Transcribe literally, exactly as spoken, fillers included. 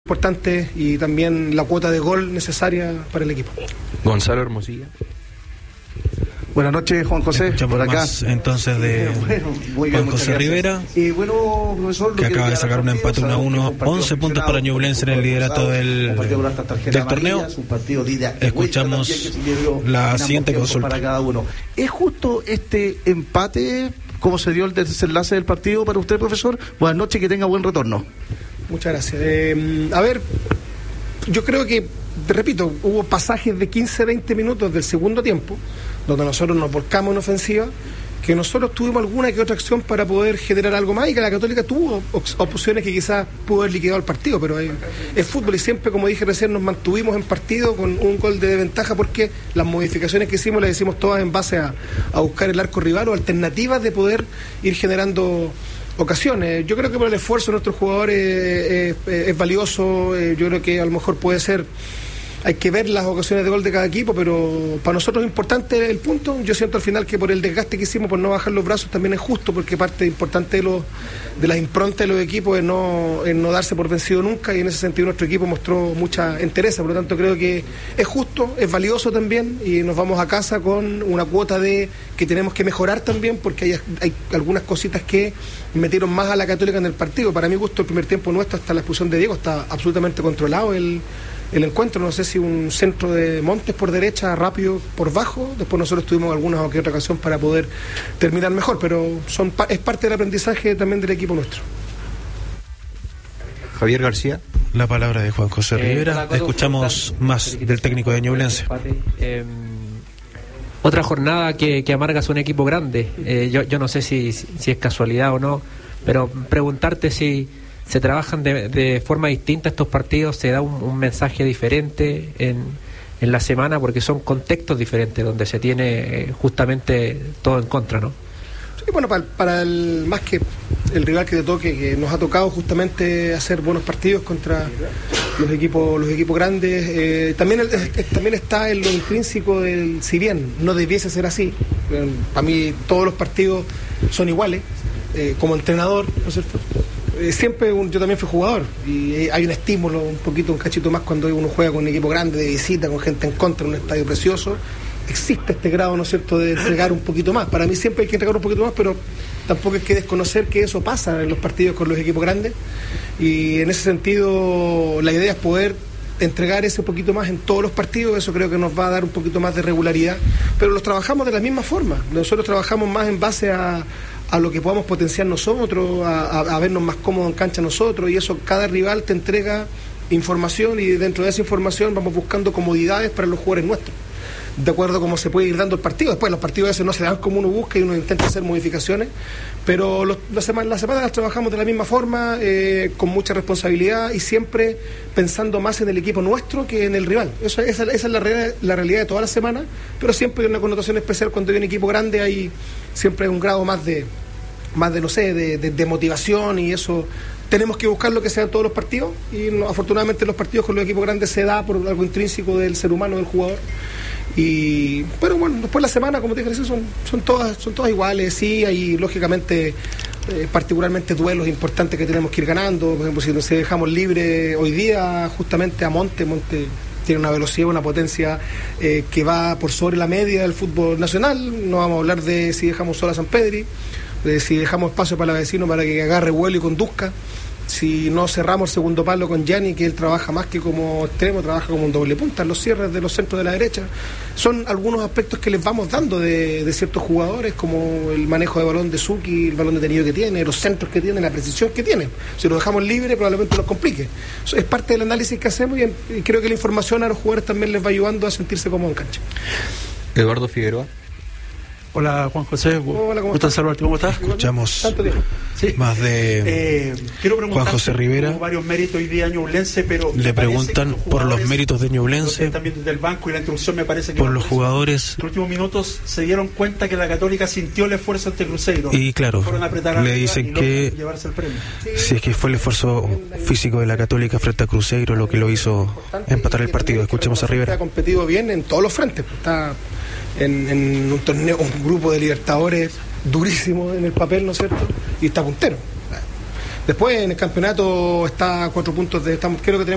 importante y también la cuota de gol necesaria para el equipo. Gonzalo Hermosilla. Buenas noches, Juan José. Escuchamos por acá. Más, entonces de bueno, muy bien, Juan José gracias. Rivera, y bueno, profesor, que acaba de sacar un empate uno a uno, once puntos para Ñublense en el liderato del, del torneo. Escuchamos la siguiente consulta. Para cada uno. ¿Es justo este empate? ¿Cómo se dio el desenlace del partido para usted, profesor? Buenas noches y que tenga buen retorno. Muchas gracias. Eh, a ver, yo creo que, te repito, hubo pasajes de quince a veinte minutos del segundo tiempo, donde nosotros nos volcamos en ofensiva, que nosotros tuvimos alguna que otra acción para poder generar algo más, y que la Católica tuvo opciones que quizás pudo haber liquidado el partido, pero es, es fútbol, y siempre, como dije recién, nos mantuvimos en partido con un gol de ventaja, porque las modificaciones que hicimos las hicimos todas en base a, a buscar el arco rival o alternativas de poder ir generando ocasiones. Yo creo que por el esfuerzo de nuestros jugadores eh, eh, es valioso. eh, yo creo que a lo mejor puede ser, hay que ver las ocasiones de gol de cada equipo, pero para nosotros es importante el punto. Yo siento al final que por el desgaste que hicimos, por no bajar los brazos, también es justo, porque parte importante de, los, de las improntas de los equipos es no, es no darse por vencido nunca, y en ese sentido nuestro equipo mostró mucha entereza. Por lo tanto, creo que es justo, es valioso también, y nos vamos a casa con una cuota de que tenemos que mejorar también, porque hay, hay algunas cositas que metieron más a la Católica en el partido. Para mi gusto, el primer tiempo nuestro, hasta la expulsión de Diego, está absolutamente controlado el el encuentro. No sé si un centro de Montes por derecha, rápido por bajo, después nosotros tuvimos alguna o que otra ocasión para poder terminar mejor, pero son es parte del aprendizaje también del equipo nuestro. Javier García. La palabra de Juan José Rivera. Eh, Escuchamos más del técnico de Ñublense. Eh, otra jornada que, que amarga es un equipo grande. Eh, yo, yo no sé si, si es casualidad o no, pero preguntarte si se trabajan de, de forma distinta estos partidos, se da un, un mensaje diferente en, en la semana, porque son contextos diferentes donde se tiene justamente todo en contra, ¿no? Sí, bueno, para, para el más que el rival que te toque, que nos ha tocado justamente hacer buenos partidos contra los equipos los equipos grandes. Eh, también el, es, también está en lo intrínseco del, si bien no debiese ser así, eh, para mí todos los partidos son iguales. Eh, como entrenador, ¿no es cierto? Siempre un, yo también fui jugador, y hay un estímulo un poquito, un cachito más cuando uno juega con un equipo grande, de visita, con gente en contra, en un estadio precioso. Existe este grado, ¿no es cierto?, de entregar un poquito más. Para mí siempre hay que entregar un poquito más, pero tampoco hay que desconocer que eso pasa en los partidos con los equipos grandes, y en ese sentido la idea es poder entregar ese poquito más en todos los partidos. Eso creo que nos va a dar un poquito más de regularidad, pero los trabajamos de la misma forma. Nosotros trabajamos más en base a a lo que podamos potenciar nosotros, a, a, a vernos más cómodos en cancha nosotros, y eso, cada rival te entrega información, y dentro de esa información vamos buscando comodidades para los jugadores nuestros, de acuerdo a cómo se puede ir dando el partido. Después los partidos a veces no se dan como uno busca y uno intenta hacer modificaciones, pero los, las semanas las semanas las trabajamos de la misma forma, eh, con mucha responsabilidad, y siempre pensando más en el equipo nuestro que en el rival. Eso, esa, esa es la, real, la realidad de toda la semana, pero siempre hay una connotación especial cuando hay un equipo grande. Hay siempre un grado más de, más de no sé, de, de, de motivación, y eso tenemos que buscar lo que sea en todos los partidos, y no, afortunadamente los partidos con los equipos grandes se da por algo intrínseco del ser humano, del jugador. Y pero bueno, después la semana, como te dije, son, son todas son todas iguales. Sí, hay lógicamente eh, particularmente duelos importantes que tenemos que ir ganando. Por ejemplo, si nos dejamos libre hoy día justamente a Monte, Monte tiene una velocidad, una potencia eh, que va por sobre la media del fútbol nacional. No vamos a hablar de si dejamos sola a San Pedri, de si dejamos espacio para el vecino para que agarre vuelo y conduzca, si no cerramos el segundo palo con Gianni, que él trabaja más que como extremo, trabaja como un doble punta en los cierres de los centros de la derecha. Son algunos aspectos que les vamos dando de, de ciertos jugadores, como el manejo de balón de Suki, el balón detenido que tiene, los centros que tiene, la precisión que tiene. Si lo dejamos libre, probablemente nos complique. Eso es parte del análisis que hacemos, y, y creo que la información a los jugadores también les va ayudando a sentirse cómodos en cancha. Eduardo Figueroa. Hola, Juan José. Hola, ¿cómo estás? Saludarte, ¿cómo estás? Escuchamos sí. más de eh, quiero Juan José Rivera. Varios méritos hoy día Ñublense, pero le preguntan los por los méritos de Ñublense, también desde el banco, y la introducción me parece que por los jugadores. En los últimos minutos se dieron cuenta que la Católica sintió el esfuerzo ante Cruzeiro, y claro, le dicen que si es que fue el esfuerzo físico de la Católica frente a Cruzeiro lo que lo hizo empatar el partido. Escuchemos a Rivera. Ha competido bien en todos los frentes, está En, en un torneo, un grupo de Libertadores durísimo en el papel, ¿no es cierto? Y está puntero. Después en el campeonato está a cuatro puntos de, estamos, creo que tenemos